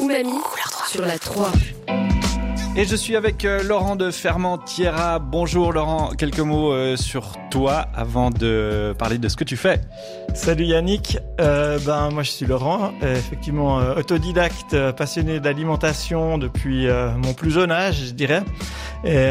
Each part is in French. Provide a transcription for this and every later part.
Umami sur la 3. Et je suis avec Laurent de Fermentiera. Bonjour Laurent, quelques mots sur toi avant de parler de ce que tu fais. Salut Yannick, moi je suis Laurent, effectivement autodidacte, passionné d'alimentation depuis mon plus jeune âge, je dirais. Et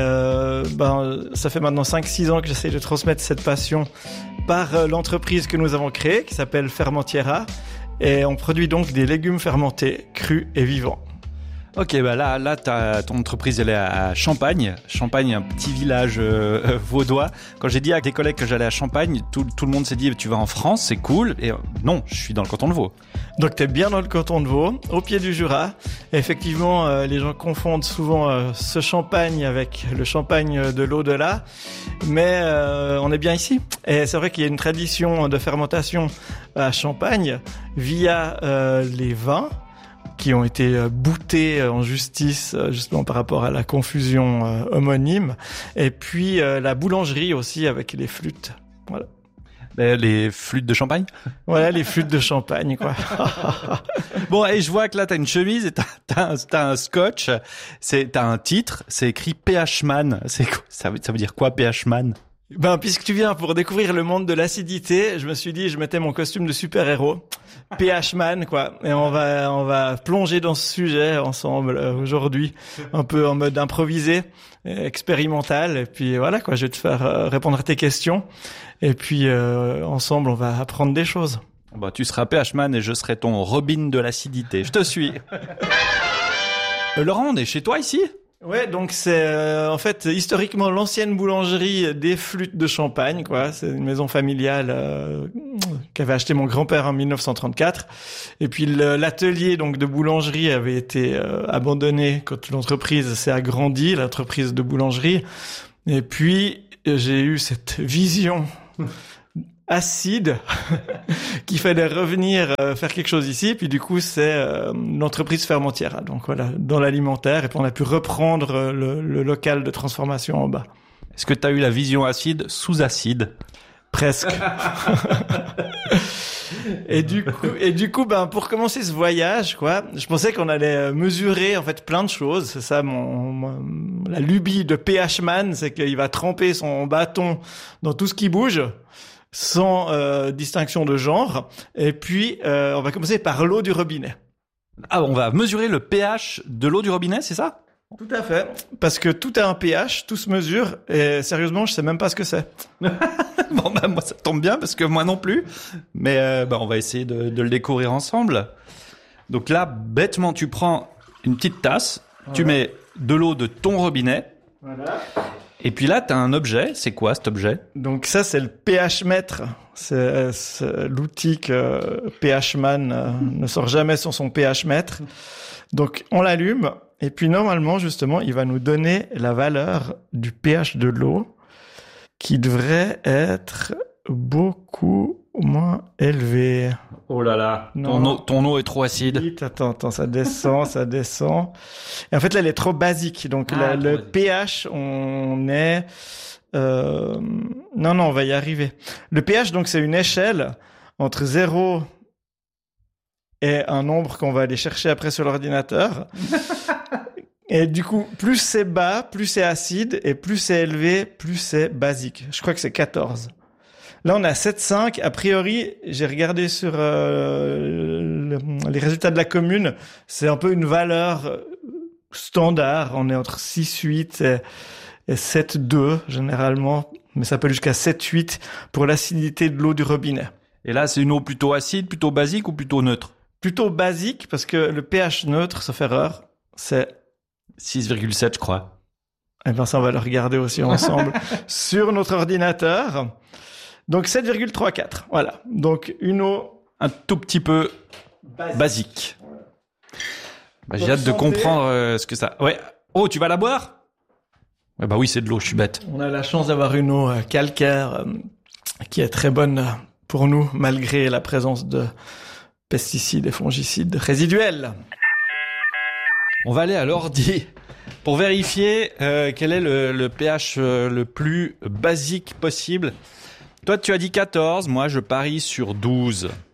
ça fait maintenant 5-6 ans que j'essaie de transmettre cette passion par l'entreprise que nous avons créée, qui s'appelle Fermentiera. Et on produit donc des légumes fermentés, crus et vivants. Ok, là, ton entreprise, elle est à Champagne. Champagne, un petit village vaudois. Quand j'ai dit à tes collègues que j'allais à Champagne, tout le monde s'est dit, tu vas en France, c'est cool. Et non, je suis dans le canton de Vaud. Donc t'es bien dans le canton de Vaud, au pied du Jura. Et effectivement, les gens confondent souvent ce champagne avec le champagne de l'au-delà. Mais on est bien ici. Et c'est vrai qu'il y a une tradition de fermentation à Champagne via les vins qui ont été boutés en justice justement par rapport à la confusion homonyme, et puis la boulangerie aussi avec les flûtes. Voilà. Les flûtes de champagne. Voilà, les flûtes de champagne, quoi. Bon, et je vois que là, t'as une chemise et t'as un scotch. T'as un titre, c'est écrit PH Man. Ça veut dire quoi, PH Man? Puisque tu viens pour découvrir le monde de l'acidité, je me suis dit, je mettais mon costume de super-héros, PH Man, quoi. Et on va plonger dans ce sujet ensemble aujourd'hui, un peu en mode improvisé, expérimental. Et puis voilà, quoi, je vais te faire répondre à tes questions. Et puis ensemble, on va apprendre des choses. Tu seras PH Man et je serai ton Robin de l'acidité. Je te suis. Laurent, on est chez toi ici? Ouais, donc c'est en fait historiquement l'ancienne boulangerie des flûtes de Champagne, quoi. C'est une maison familiale qu'avait acheté mon grand-père en 1934. Et puis l'atelier donc de boulangerie avait été abandonné quand l'entreprise s'est agrandie, l'entreprise de boulangerie. Et puis j'ai eu cette vision acide qu'il fallait revenir faire quelque chose ici, puis du coup c'est l'entreprise Fermentiera, donc voilà, dans l'alimentaire, et puis on a pu reprendre le local de transformation en bas. Est-ce que tu as eu la vision acide sous acide? Presque. Et du coup, pour commencer ce voyage, quoi, je pensais qu'on allait mesurer en fait plein de choses. C'est ça la lubie de PH Man, c'est qu'il va tremper son bâton dans tout ce qui bouge, sans distinction de genre. Et puis, on va commencer par l'eau du robinet. Ah, on va mesurer le pH de l'eau du robinet, c'est ça? Tout à fait. Parce que tout a un pH, tout se mesure. Et sérieusement, je sais même pas ce que c'est. Moi, ça tombe bien parce que moi non plus. Mais on va essayer de le découvrir ensemble. Donc là, bêtement, tu prends une petite tasse, voilà. Tu mets de l'eau de ton robinet. Voilà. Et puis là, tu as un objet. C'est quoi cet objet? Donc ça, c'est le pH mètre. C'est l'outil que PH Man ne sort jamais sans son pH mètre. Donc on l'allume et puis normalement, justement, il va nous donner la valeur du pH de l'eau qui devrait être beaucoup moins élevé. Oh là là, ton eau est trop acide. Vite, attends, ça descend. Et en fait, là, elle est trop basique. Donc, le pH, on est... Non, on va y arriver. Le pH, donc, c'est une échelle entre 0 et un nombre qu'on va aller chercher après sur l'ordinateur. Et du coup, plus c'est bas, plus c'est acide, et plus c'est élevé, plus c'est basique. Je crois que c'est 14. Là, on est à 7,5. A priori, j'ai regardé sur les résultats de la commune. C'est un peu une valeur standard. On est entre 6,8 et 7,2 généralement. Mais ça peut aller jusqu'à 7,8 pour l'acidité de l'eau du robinet. Et là, c'est une eau plutôt acide, plutôt basique ou plutôt neutre? Plutôt basique, parce que le pH neutre, sauf erreur, c'est 6,7, je crois. Eh ben, ça, on va le regarder aussi ensemble sur notre ordinateur. Donc 7,34. Voilà. Donc une eau un tout petit peu basique. J'ai hâte de comprendre ce que ça. Ouais. Oh, tu vas la boire? Ouais, oui, c'est de l'eau, je suis bête. On a la chance d'avoir une eau calcaire qui est très bonne pour nous malgré la présence de pesticides et fongicides résiduels. On va aller à l'ordi pour vérifier quel est le pH le plus basique possible. Toi, tu as dit 14, moi je parie sur 12.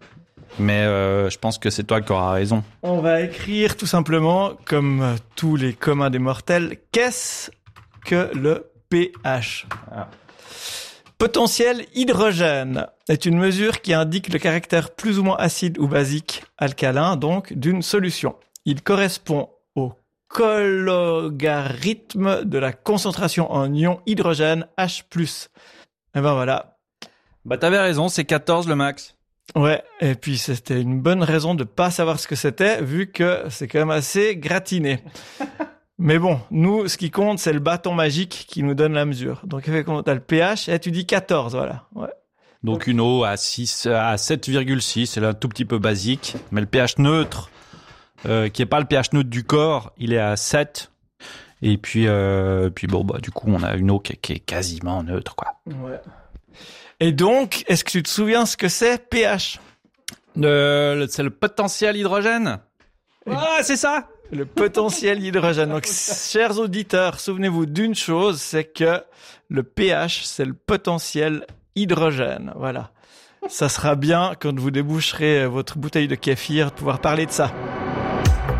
Mais je pense que c'est toi qui auras raison. On va écrire tout simplement, comme tous les communs des mortels, qu'est-ce que le pH? Potentiel hydrogène est une mesure qui indique le caractère plus ou moins acide ou basique, alcalin donc, d'une solution. Il correspond au logarithme de la concentration en ion hydrogène H+. Et ben voilà. Bah t'avais raison, c'est 14 le max. Ouais, et puis c'était une bonne raison de pas savoir ce que c'était, vu que c'est quand même assez gratiné. Mais bon, nous, ce qui compte, c'est le bâton magique qui nous donne la mesure. Donc, effectivement, t'as le pH, et tu dis 14, voilà. Ouais. Donc une eau à 7,6, c'est là un tout petit peu basique. Mais le pH neutre, qui est pas le pH neutre du corps, il est à 7. Et puis bon, bah du coup, on a une eau qui est quasiment neutre, quoi. Ouais. Et donc, est-ce que tu te souviens ce que c'est pH? C'est le potentiel hydrogène. Ah, c'est ça. Le potentiel hydrogène. Donc, chers auditeurs, souvenez-vous d'une chose, c'est que le pH, c'est le potentiel hydrogène. Voilà. Ça sera bien quand vous déboucherez votre bouteille de kéfir de pouvoir parler de ça.